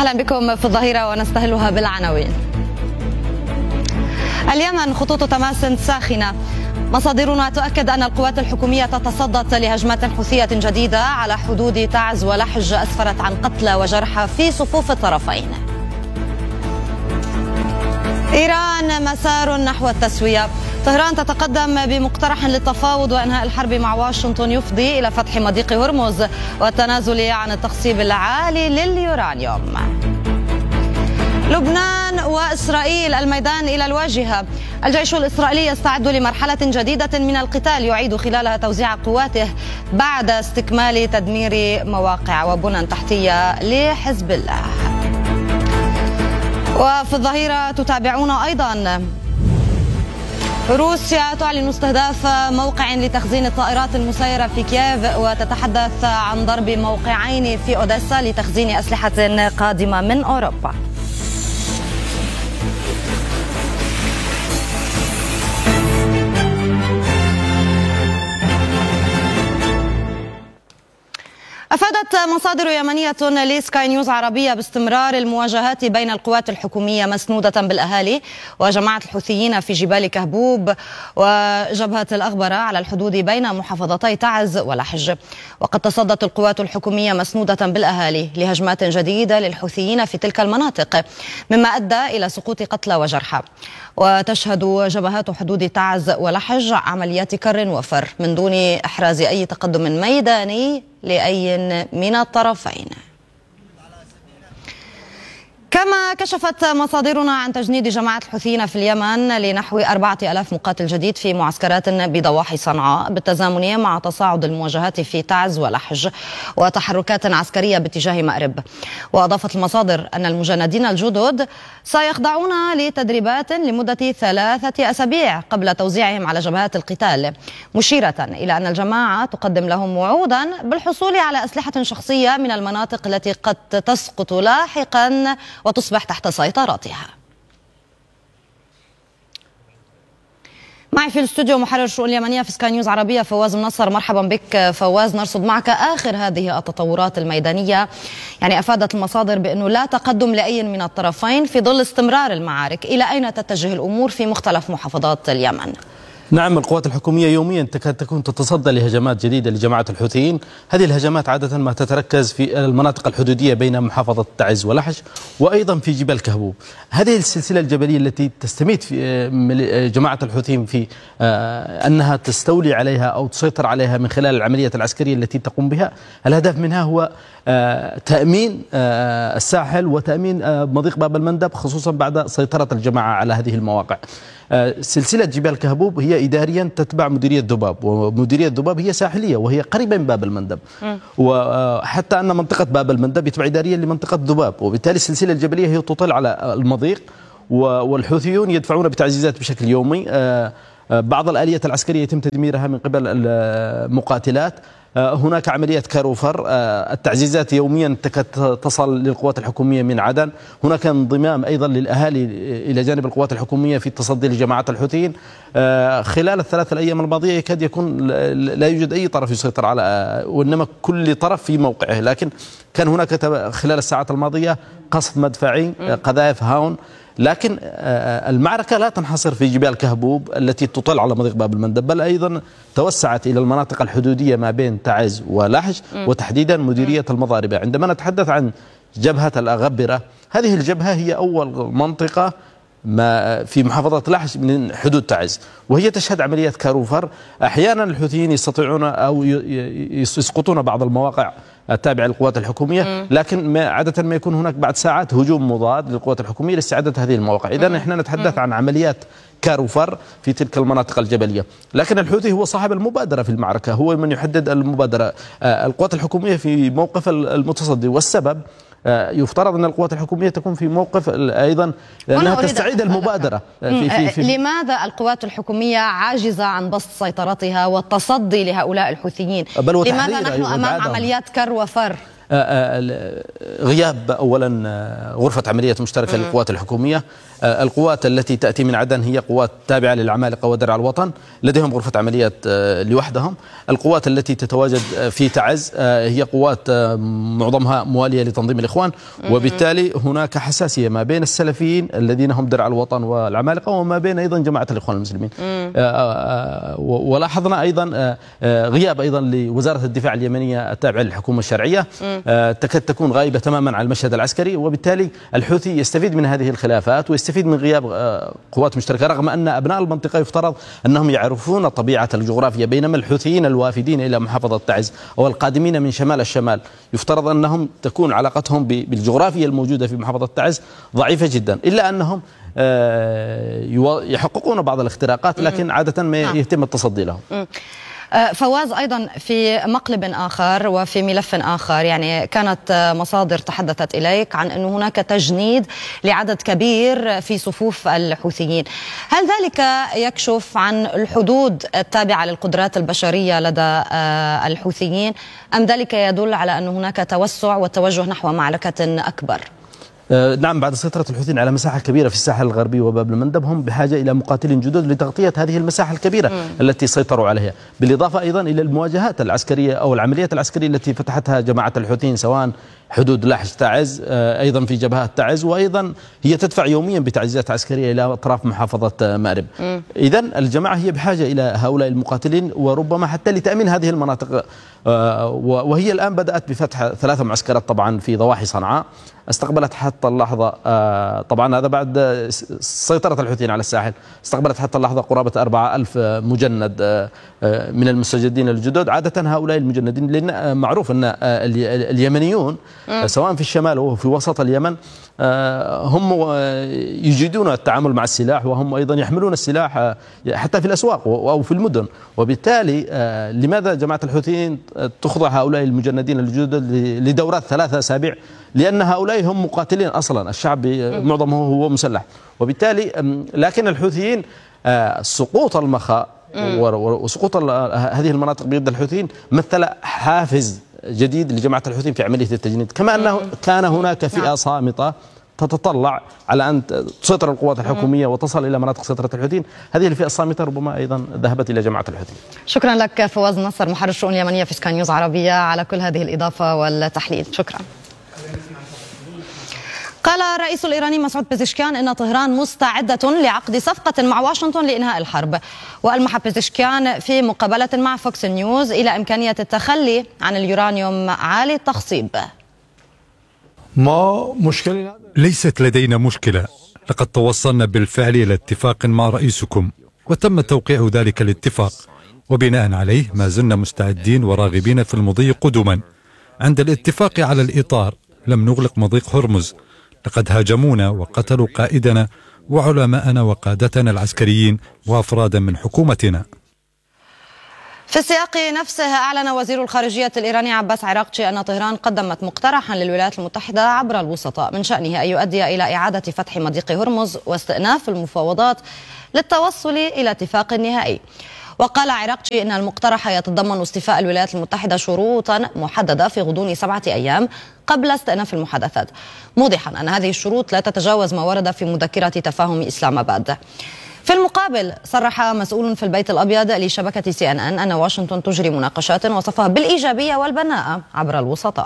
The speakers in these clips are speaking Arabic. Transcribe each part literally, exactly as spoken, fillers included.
أهلا بكم في الظهيرة ونستهلها بالعناوين. اليمن خطوط تماس ساخنة. مصادرنا تؤكد أن القوات الحكومية تصدت لهجمات حوثية جديدة على حدود تعز ولحج أسفرت عن قتلى وجرحى في صفوف الطرفين. إيران مسار نحو التسوية. طهران تتقدم بمقترح للتفاوض وإنهاء الحرب مع واشنطن يفضي إلى فتح مضيق هرمز والتنازل عن التخصيب العالي لليورانيوم. لبنان وإسرائيل الميدان إلى الواجهة. الجيش الإسرائيلي يستعد لمرحلة جديدة من القتال يعيد خلالها توزيع قواته بعد استكمال تدمير مواقع وبنى تحتية لحزب الله. وفي الظهيرة تتابعون أيضا روسيا تعلن استهداف موقع لتخزين الطائرات المسيرة في كييف وتتحدث عن ضرب موقعين في أوديسا لتخزين أسلحة قادمة من أوروبا. أفادت مصادر يمنية لسكاي نيوز عربية باستمرار المواجهات بين القوات الحكومية مسنودة بالأهالي وجماعة الحوثيين في جبال كهبوب وجبهة الأغبرة على الحدود بين محافظتي تعز ولحج. وقد تصدت القوات الحكومية مسنودة بالأهالي لهجمات جديدة للحوثيين في تلك المناطق مما أدى إلى سقوط قتلى وجرحى. وتشهد جبهات حدود تعز ولحج عمليات كر وفر من دون إحراز أي تقدم ميداني لأي من الطرفين. كما كشفت مصادرنا عن تجنيد جماعة الحوثيين في اليمن لنحو أربعة آلاف مقاتل جديد في معسكرات بضواحي صنعاء بالتزامن مع تصاعد المواجهات في تعز ولحج وتحركات عسكرية باتجاه مأرب. وأضافت المصادر أن المجندين الجدد سيخضعون لتدريبات لمدة ثلاثة أسابيع قبل توزيعهم على جبهات القتال، مشيرة إلى أن الجماعة تقدم لهم وعودا بالحصول على أسلحة شخصية من المناطق التي قد تسقط لاحقا وتصبح تحت سيطرتها. معي في الاستوديو محرر الشؤون اليمنية في سكاي نيوز عربية فواز النصر. مرحبا بك فواز. نرصد معك آخر هذه التطورات الميدانية. يعني أفادت المصادر بأنه لا تقدم لأي من الطرفين في ظل استمرار المعارك. إلى أين تتجه الأمور في مختلف محافظات اليمن؟ نعم، القوات الحكومية يوميا تكاد تكون تتصدى لهجمات جديدة لجماعة الحوثيين. هذه الهجمات عادة ما تتركز في المناطق الحدودية بين محافظة تعز ولحج وأيضا في جبال كهبوب. هذه السلسلة الجبلية التي تستميت في جماعة الحوثيين في أنها تستولي عليها أو تسيطر عليها من خلال العمليات العسكرية التي تقوم بها. الهدف منها هو تأمين الساحل وتأمين مضيق باب المندب، خصوصا بعد سيطرة الجماعة على هذه المواقع. سلسلة جبال كهبوب هي إداريا تتبع مديرية ذباب، ومديرية ذباب هي ساحلية وهي قريبة من باب المندب، وحتى أن منطقة باب المندب يتبع إداريا لمنطقة ذباب، وبالتالي السلسلة الجبلية هي تطل على المضيق. والحوثيون يدفعون بتعزيزات بشكل يومي. بعض الآليات العسكرية يتم تدميرها من قبل المقاتلات. هناك عملية كاروفر. التعزيزات يوميا تكاد تصل للقوات الحكومية من عدن. هناك انضمام أيضا للأهالي إلى جانب القوات الحكومية في التصدي لجماعة الحوثيين. خلال الثلاث الأيام الماضية يكاد يكون لا يوجد أي طرف يسيطر على، وإنما كل طرف في موقعه. لكن كان هناك خلال الساعات الماضية قصف مدفعي، قذائف هاون. لكن المعركة لا تنحصر في جبال كهبوب التي تطل على مضيق باب المندب، بل أيضا توسعت إلى المناطق الحدودية ما بين تعز ولحج وتحديدا مديرية المضاربة. عندما نتحدث عن جبهة الأغبرة، هذه الجبهة هي أول منطقة ما في محافظة لحج من حدود تعز، وهي تشهد عمليات كاروفر. أحيانا الحوثيين يستطيعون أو يسقطون بعض المواقع التابعة للقوات الحكومية، لكن ما عادة ما يكون هناك بعد ساعات هجوم مضاد للقوات الحكومية لاستعادة هذه المواقع. إذن احنا نتحدث عن عمليات كاروفر في تلك المناطق الجبلية. لكن الحوثي هو صاحب المبادرة في المعركة، هو من يحدد المبادرة. القوات الحكومية في موقف المتصدي، والسبب يفترض أن القوات الحكومية تكون في موقف أيضا لأنها تستعيد المبادرة. في في في لماذا القوات الحكومية عاجزة عن بسط سيطرتها والتصدي لهؤلاء الحوثيين؟ لماذا نحن أمام عمليات كر وفر؟ غياب أولا غرفة عمليات مشتركة للقوات الحكومية. القوات التي تأتي من عدن هي قوات تابعة للعمالقة ودرع الوطن، لديهم غرفة عمليات لوحدهم. القوات التي تتواجد في تعز هي قوات معظمها موالية لتنظيم الإخوان، وبالتالي هناك حساسية ما بين السلفيين الذين هم درع الوطن والعمالقة وما بين أيضا جماعة الإخوان المسلمين. ولاحظنا أيضا غياب أيضا لوزارة الدفاع اليمنية التابعة للحكومة الشرعية، تكاد تكون غائبة تماما عن المشهد العسكري، وبالتالي الحوثي يستفيد من هذه الخلافات ويستفيد من غياب قوات مشتركة، رغم أن أبناء المنطقة يفترض أنهم يعرفون طبيعة الجغرافيا، بينما الحوثيين الوافدين إلى محافظة تعز أو القادمين من شمال الشمال يفترض أنهم تكون علاقتهم بالجغرافيا الموجودة في محافظة تعز ضعيفة جدا، إلا أنهم يحققون بعض الاختراقات لكن عادة ما يتم التصدي لهم. فواز، أيضا في مقلب آخر وفي ملف آخر، يعني كانت مصادر تحدثت إليك عن أن هناك تجنيد لعدد كبير في صفوف الحوثيين. هل ذلك يكشف عن الحدود التابعة للقدرات البشرية لدى الحوثيين، أم ذلك يدل على أن هناك توسع والتوجه نحو معركة أكبر؟ نعم، بعد سيطرة الحوثيين على مساحة كبيرة في الساحل الغربي وباب المندب هم بحاجة إلى مقاتلين جدد لتغطية هذه المساحة الكبيرة م. التي سيطروا عليها، بالإضافة أيضا إلى المواجهات العسكرية أو العمليات العسكرية التي فتحتها جماعة الحوثيين سواء حدود لاحج تعز، أيضا في جبهات تعز، وأيضا هي تدفع يوميا بتعزيزات عسكرية إلى أطراف محافظة مأرب. إذن الجماعة هي بحاجة إلى هؤلاء المقاتلين، وربما حتى لتأمين هذه المناطق، وهي الآن بدأت بفتح ثلاثة معسكرات طبعا في ضواحي صنعاء، استقبلت حتى اللحظة طبعا هذا بعد سيطرة الحوثيين على الساحل، استقبلت حتى اللحظة قرابة أربعة ألف مجند من المستجدين الجدد. عادة هؤلاء المجندين، لأن معروف أن اليمنيون سواء في الشمال أو في وسط اليمن هم يجيدون التعامل مع السلاح، وهم أيضا يحملون السلاح حتى في الأسواق أو في المدن، وبالتالي لماذا جماعة الحوثيين تخضع هؤلاء المجندين الجدد لدورات ثلاثة أسابيع؟ لأن هؤلاء هم مقاتلين أصلا، الشعب معظمه هو مسلح، وبالتالي لكن الحوثيين سقوط المخاء وسقوط هذه المناطق بيد الحوثيين مثل حافز جديد لجماعة الحوثيين في عملية التجنيد، كما أنه كان هناك فئة صامتة تتطلع على أن تسيطر القوات الحكومية وتصل إلى مناطق سيطرة الحوثيين. هذه الفئة الصامتة ربما أيضا ذهبت إلى جماعة الحوثيين. شكرا لك فواز نصر، محرر الشؤون اليمنية في سكاي نيوز عربية، على كل هذه الإضافة والتحليل. شكرا. قال الرئيس الإيراني مسعود بيزشكيان إن طهران مستعدة لعقد صفقة مع واشنطن لإنهاء الحرب، وألمح بيزشكيان في مقابلة مع فوكس نيوز إلى إمكانية التخلي عن اليورانيوم عالي التخصيب. ما مشكلة، ليست لدينا مشكلة، لقد توصلنا بالفعل إلى اتفاق مع رئيسكم وتم توقيع ذلك الاتفاق، وبناء عليه ما زلنا مستعدين وراغبين في المضي قدما. عند الاتفاق على الإطار لم نغلق مضيق هرمز، لقد هاجمونا وقتلوا قائدنا وعلماءنا وقادتنا العسكريين وأفرادا من حكومتنا. في السياق نفسه أعلن وزير الخارجية الإيراني عباس عراقچي أن طهران قدمت مقترحا للولايات المتحدة عبر الوسطاء من شأنه أن يؤدي إلى إعادة فتح مضيق هرمز واستئناف المفاوضات للتوصل إلى اتفاق نهائي. وقال عراقچي إن المقترح يتضمن استيفاء الولايات المتحدة شروطا محددة في غضون سبعة أيام قبل استئناف المحادثات، موضحا أن هذه الشروط لا تتجاوز ما ورد في مذكرة تفاهم إسلام آباد. في المقابل صرح مسؤول في البيت الأبيض لشبكة سي إن إن أن واشنطن تجري مناقشات وصفها بالإيجابية والبناءة عبر الوسطاء.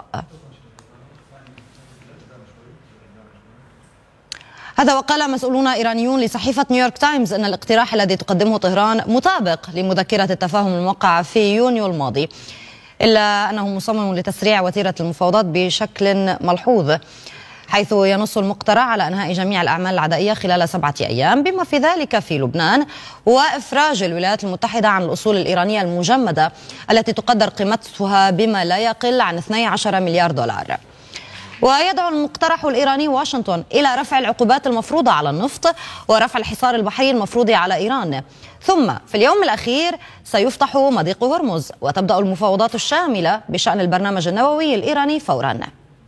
هذا وقال مسؤولون إيرانيون لصحيفة نيويورك تايمز أن الاقتراح الذي تقدمه طهران مطابق لمذكرة التفاهم الموقعة في يونيو الماضي، إلا أنه مصمم لتسريع وتيرة المفاوضات بشكل ملحوظ، حيث ينص المقترح على إنهاء جميع الأعمال العدائية خلال سبعة أيام بما في ذلك في لبنان، وإفراج الولايات المتحدة عن الأصول الإيرانية المجمدة التي تقدر قيمتها بما لا يقل عن اثني عشر مليار دولار. ويدعو المقترح الإيراني واشنطن إلى رفع العقوبات المفروضة على النفط ورفع الحصار البحري المفروض على إيران، ثم في اليوم الأخير سيفتح مضيق هرمز وتبدأ المفاوضات الشاملة بشأن البرنامج النووي الإيراني فورا.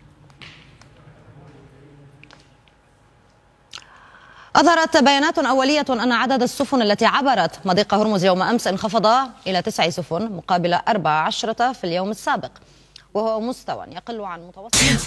أظهرت بيانات أولية أن عدد السفن التي عبرت مضيق هرمز يوم أمس انخفض إلى تسع سفن مقابل أربع عشرة في اليوم السابق. وهو مستوى يقل عن متوسط